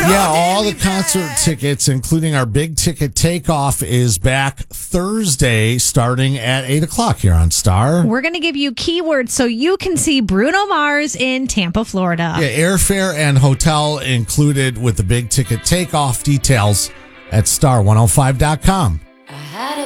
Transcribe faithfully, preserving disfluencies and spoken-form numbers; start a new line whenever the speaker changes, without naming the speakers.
yeah, all the concert tickets, including our big ticket takeoff, is back Thursday starting at eight o'clock here on Star.
We're going to give you keywords so you can see Bruno Mars in Tampa, Florida.
Yeah, airfare and hotel included with the big ticket takeoff. Details at star one oh five dot com.